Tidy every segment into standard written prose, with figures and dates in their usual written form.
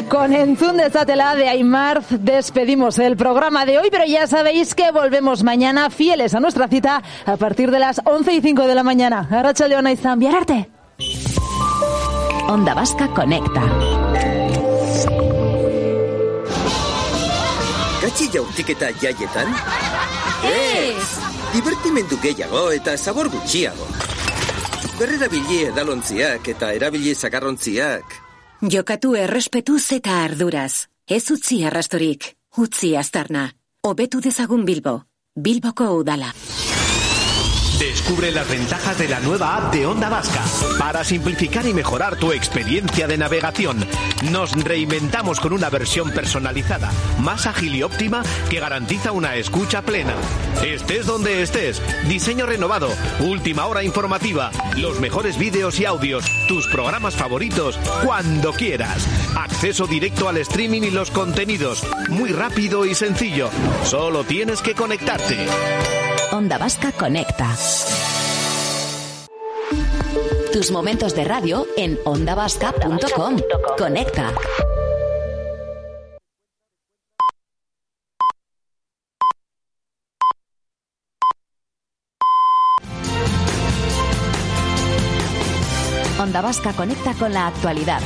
Con Entzun Dezatela de Aimar despedimos el programa de hoy, pero ya sabéis que volvemos mañana fieles a nuestra cita a partir de las 11:05 de la mañana. Arratsaldeon izan, bihar arte. Onda Vasca Conecta. Gatsi jaurtiketa jaietan? Ez! Divertimendu gehiago eta zabor gutxiago. Berrerabili edalontziak eta erabili zakarrontziak. Jokatu errespetuz eta arduraz. Ez utzi arrastorik, utzi aztarna. Hobetu dezagun Bilbo. Bilboko udala. Descubre las ventajas de la nueva app de Onda Vasca para simplificar y mejorar tu experiencia de navegación. Nos reinventamos con una versión personalizada, más ágil y óptima que garantiza una escucha plena. Estés donde estés, diseño renovado, última hora informativa, los mejores vídeos y audios, tus programas favoritos, cuando quieras. Acceso directo al streaming y los contenidos, muy rápido y sencillo. Solo tienes que conectarte. Onda Vasca Conecta. Tus momentos de radio en ondavasca.com. Conecta. Onda Vasca conecta con la actualidad.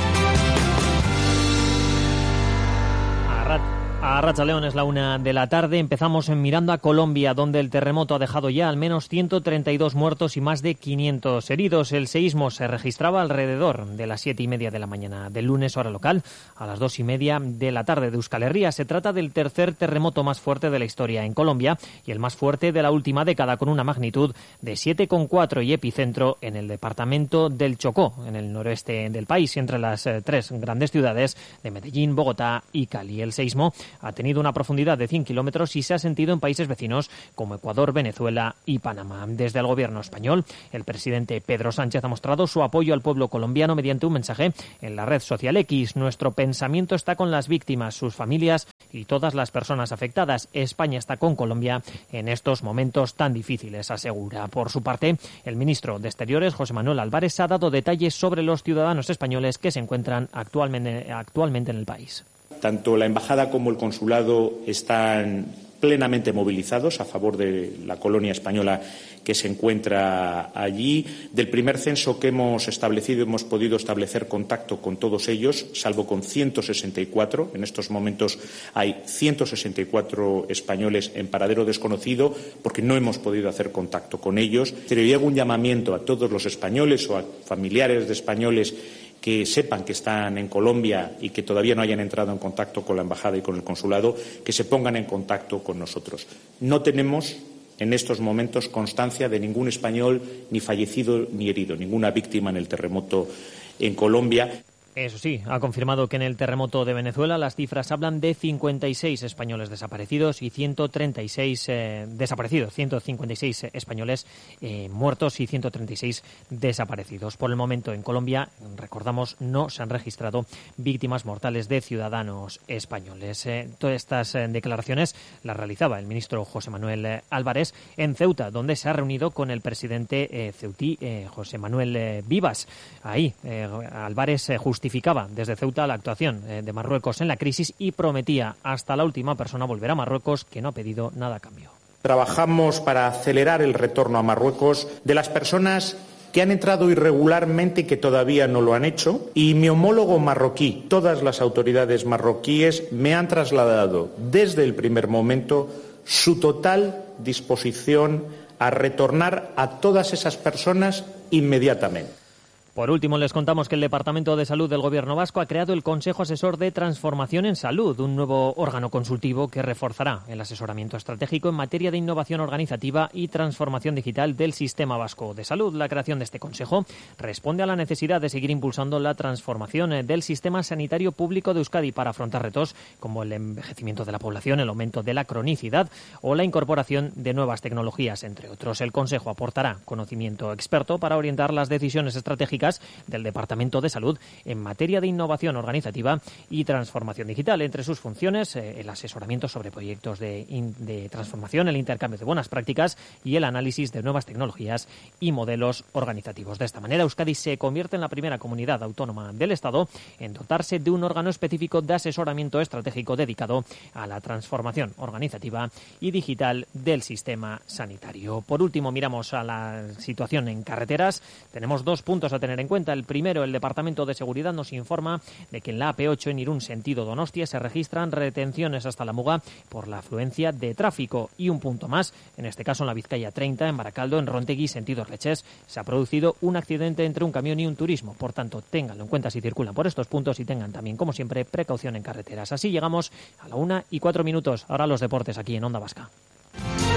Arratsaldeon, es la 1 de la tarde. Empezamos mirando a Colombia, donde el terremoto ha dejado ya al menos 132 muertos y más de 500 heridos. El seísmo se registraba alrededor de las 7:30 de la mañana del lunes, hora local, a las 2:30 de la tarde de Euskal Herria. Se trata del tercer terremoto más fuerte de la historia en Colombia y el más fuerte de la última década, con una magnitud de 7,4 y epicentro en el departamento del Chocó, en el noroeste del país, entre las tres grandes ciudades de Medellín, Bogotá y Cali. El seísmo ha tenido una profundidad de 100 kilómetros y se ha sentido en países vecinos como Ecuador, Venezuela y Panamá. Desde el gobierno español, el presidente Pedro Sánchez ha mostrado su apoyo al pueblo colombiano mediante un mensaje en la red social X. Nuestro pensamiento está con las víctimas, sus familias y todas las personas afectadas. España está con Colombia en estos momentos tan difíciles, asegura. Por su parte, el ministro de Exteriores, José Manuel Álvarez, ha dado detalles sobre los ciudadanos españoles que se encuentran actualmente en el país. Tanto la embajada como el consulado están plenamente movilizados a favor de la colonia española que se encuentra allí. Del primer censo que hemos establecido, hemos podido establecer contacto con todos ellos, salvo con 164. En estos momentos hay 164 españoles en paradero desconocido porque no hemos podido hacer contacto con ellos. Pero yo hago un llamamiento a todos los españoles o a familiares de españoles que sepan que están en Colombia y que todavía no hayan entrado en contacto con la embajada y con el consulado, que se pongan en contacto con nosotros. No tenemos en estos momentos constancia de ningún español ni fallecido ni herido, ninguna víctima en el terremoto en Colombia. Eso sí, ha confirmado que en el terremoto de Venezuela las cifras hablan de 56 españoles desaparecidos y 136 desaparecidos, 156 españoles muertos y 136 desaparecidos. Por el momento en Colombia, recordamos, no se han registrado víctimas mortales de ciudadanos españoles. Todas estas declaraciones las realizaba el ministro José Manuel Álvarez en Ceuta, donde se ha reunido con el presidente ceutí José Manuel Vivas. Ahí Álvarez justificaba desde Ceuta la actuación de Marruecos en la crisis y prometía hasta la última persona volver a Marruecos, que no ha pedido nada a cambio. Trabajamos para acelerar el retorno a Marruecos de las personas que han entrado irregularmente y que todavía no lo han hecho, y mi homólogo marroquí, todas las autoridades marroquíes me han trasladado desde el primer momento su total disposición a retornar a todas esas personas inmediatamente. Por último, les contamos que el Departamento de Salud del Gobierno vasco ha creado el Consejo Asesor de Transformación en Salud, un nuevo órgano consultivo que reforzará el asesoramiento estratégico en materia de innovación organizativa y transformación digital del sistema vasco de salud. La creación de este consejo responde a la necesidad de seguir impulsando la transformación del sistema sanitario público de Euskadi para afrontar retos como el envejecimiento de la población, el aumento de la cronicidad o la incorporación de nuevas tecnologías, entre otros. El consejo aportará conocimiento experto para orientar las decisiones estratégicas prácticas del Departamento de Salud en materia de innovación organizativa y transformación digital. Entre sus funciones, el asesoramiento sobre proyectos de transformación, el intercambio de buenas prácticas y el análisis de nuevas tecnologías y modelos organizativos. De esta manera, Euskadi se convierte en la primera comunidad autónoma del Estado en dotarse de un órgano específico de asesoramiento estratégico dedicado a la transformación organizativa y digital del sistema sanitario. Por último, miramos a la situación en carreteras. Tenemos 2 puntos a tener en cuenta. El primero, el Departamento de Seguridad nos informa de que en la AP8 en Irún sentido Donostia se registran retenciones hasta la Muga por la afluencia de tráfico. Y un punto más, en este caso en la Vizcaya 30, en Baracaldo, en Rontegui sentido Reches, se ha producido un accidente entre un camión y un turismo. Por tanto, ténganlo en cuenta si circulan por estos puntos y tengan también, como siempre, precaución en carreteras. Así llegamos a la 1:04. Ahora los deportes aquí en Onda Vasca.